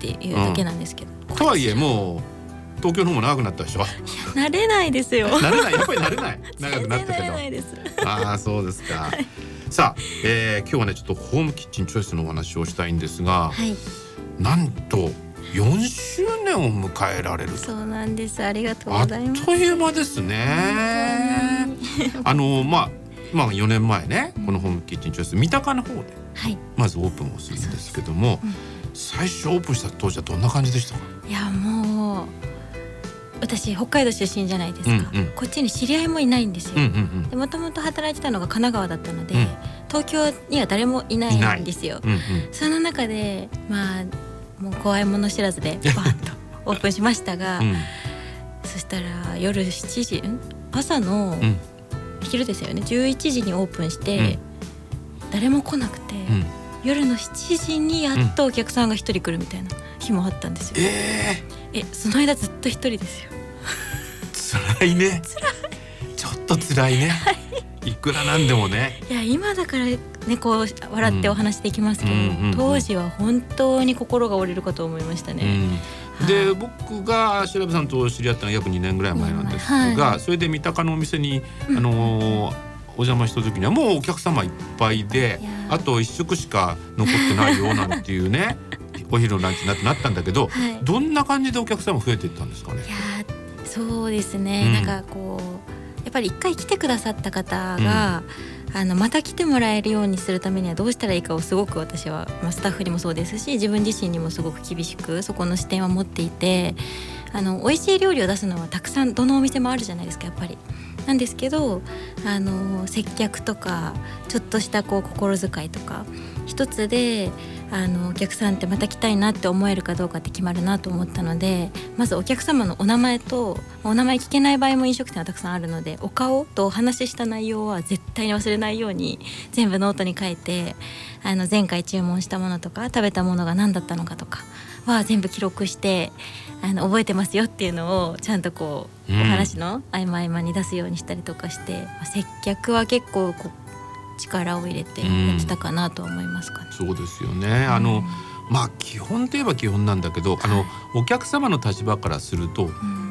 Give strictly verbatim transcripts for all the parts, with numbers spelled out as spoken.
っていうだけなんですけど、 うん、とはいえもう東京の方も長くなったでしょ。 慣れないですよ。 慣れない、やっぱり慣れない長くなったけど。 全然慣れないです。 ああそうですか、 はい、 さあ、えー、今日はねちょっとホームキッチンチョイスのお話をしたいんですが、 はい、 なんとよんしゅうねんを迎えられる。 そうなんです。ありがとうございます。 あっという間ですね。あのまあまあよねんまえね、このホームキッチンチョイス三鷹の方でまずオープンをするんですけども、うん、最初オープンした当時はどんな感じでしたか？ いやもう私北海道出身じゃないですか、うんうん、こっちに知り合いもいないんですよ。もともと働いてたのが神奈川だったので、うん、東京には誰もいないんですよ。うんうん、その中でまあもう怖いもの知らずでバーッとオープンしましたが、うん、そしたら夜しちじ朝の、うん、昼ですよねじゅういちじにオープンして、うん、誰も来なくて、うん、夜のしちじにやっとお客さんがひとり来るみたいな日もあったんですよ。 えー、えその間ずっとひとりですよ。 辛いね。 辛いちょっと辛いね、はい、いくらなんでもね。 いや今だからねこう笑ってお話できますけど、うん、当時は本当に心が折れるかと思いましたね。 うん、で僕が調べさんと知り合ったのは約にねんぐらい前なんですが、はい、それで三鷹のお店に、あのー、お邪魔した時にはもうお客様いっぱいで、あと一食しか残ってないよなんていうねお昼のランチになってなったんだけど、はい、どんな感じでお客様増えていったんですかね？ いやそうですね、うん、なんかこうやっぱり一回来てくださった方が、うん、あのまた来てもらえるようにするためにはどうしたらいいかをすごく私は、まあ、スタッフにもそうですし自分自身にもすごく厳しくそこの視点は持っていて、あの美味しい料理を出すのはたくさんどのお店もあるじゃないですかやっぱり。なんですけどあの接客とかちょっとしたこう心遣いとか一つであのお客さんってまた来たいなって思えるかどうかって決まるなと思ったので、まずお客様のお名前とお名前聞けない場合も飲食店はたくさんあるのでお顔とお話しした内容は絶対に忘れないように全部ノートに書いて、あの前回注文したものとか食べたものが何だったのかとかは全部記録してあの覚えてますよっていうのをちゃんとこう、うん、お話の合間合間に出すようにしたりとかして、まあ、接客は結構こう力を入れてやってたかなと思いますかね。 うん、そうですよね。あの、うん、まあ基本といえば基本なんだけど、はい、あのお客様の立場からすると、うん、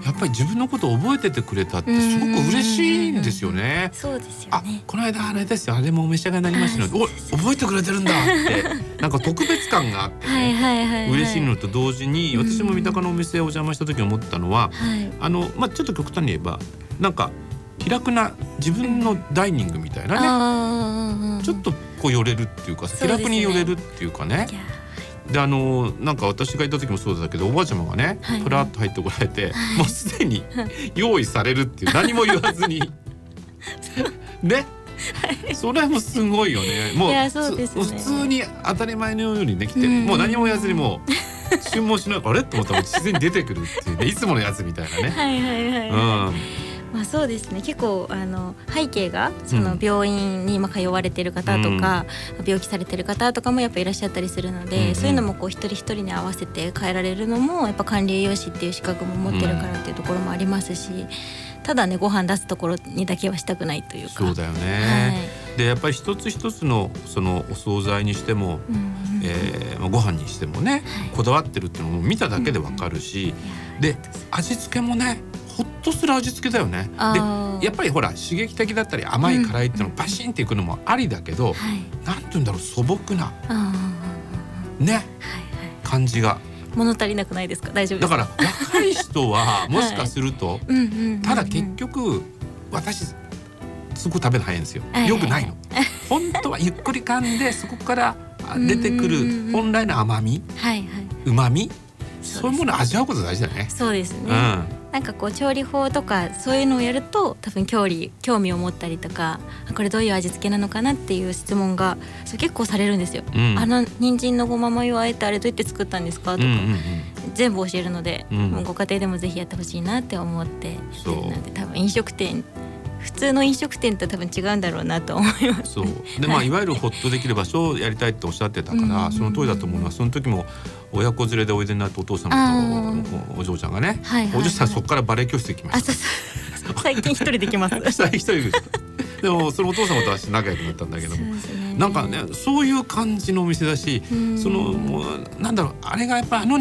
やっぱり自分のことを覚えててくれたってすごく嬉しいんですよね。 そうですよね。 あ、この間あれですよ、あれもお召し上がりになりましたので、お覚えてくれてるんだってなんか特別感があってねはいはいはい、はい、嬉しいのと同時に私も三鷹のお店をお邪魔した時に思ったのは、はい、あのまあちょっと極端に言えばなんか気楽な自分のダイニングみたいなね、うん、ちょっとこう寄れるっていうか、気楽に寄れるっていうかね。であのなんか私がいた時もそうだけどおばあちゃまがね、はい、プラッと入ってこられて、はい、もうすでに用意されるっていう何も言わずにね、はい、それもすごいよね。もう、いやそうですね、普通に当たり前のようにできて、もう何も言わずにもう注文しないあれと思ったら自然に出てくるっていうねいつものやつみたいなね。 はいはいはい、はい、うんまあ、そうですね。結構あの背景がその病院に今通われている方とか、うん、病気されている方とかもやっぱいらっしゃったりするので、うん、そういうのもこう一人一人に合わせて変えられるのもやっぱ管理栄養士っていう資格も持ってるからっていうところもありますし、うん、ただねご飯出すところにだけはしたくないというか。 そうだよね、はい、でやっぱり一つ一つのそのお惣菜にしても、うんうんえー、ご飯にしてもね、はい、こだわってるっていうのも見ただけでわかるし、うん、で味付けもねほっとする味付けだよね。でやっぱりほら刺激的だったり甘い辛いっていうのバシンっていくのもありだけど、うんうん、なんて言うんだろう素朴なね、はいはい、感じが物足りなくないですか？大丈夫ですか？ だから若い人はもしかすると、はいうんうんうんうん、ただ結局私すごく食べるの早いんですよ。よくないの。本当はゆっくり噛んでそこから出てくる本来の甘み、はいはい、旨み、そういうものを味わうこと大事だね。 そうですね、うん、なんかこう調理法とかそういうのをやると多分興味興味を持ったりとかこれどういう味付けなのかなっていう質問がそう結構されるんですよ、うん、あの人参のごまマヨあえてあれどうやって作ったんですかとか、うんうんうん、全部教えるので、うん、もうご家庭でもぜひやってほしいなって思ってやってるので多分飲食店普通の飲食店と多分違うんだろうなと思います、ね、 そうで、まあ、いわゆるホッとできる場所をやりたいっておっしゃってたから、うん、その通りだと思うのはその時も親子連れでおいでになったお父様とお嬢ちゃんがね、はいはいはい、お嬢さんそこからバレエ教室行きました。あそうそう最近一人できます最近一人ででもそのお父様と私仲良くなったんだけども、ね、なんかねそういう感じのお店だし、そのもうなんだろうあれがやっぱあの